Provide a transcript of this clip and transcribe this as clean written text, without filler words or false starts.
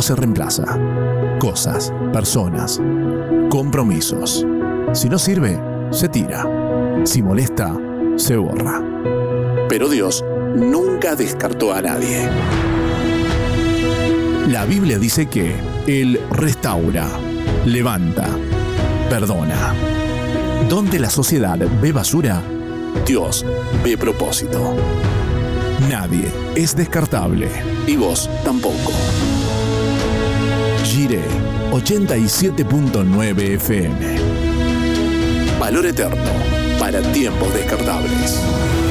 se reemplaza. Cosas, personas, compromisos. Si no sirve, se tira. Si molesta, se borra. Pero Dios nunca descartó a nadie. La Biblia dice que Él restaura, levanta, perdona. Donde la sociedad ve basura, Dios ve propósito. Nadie es descartable y vos tampoco. Jiré 87.9 FM. Valor eterno para tiempos descartables.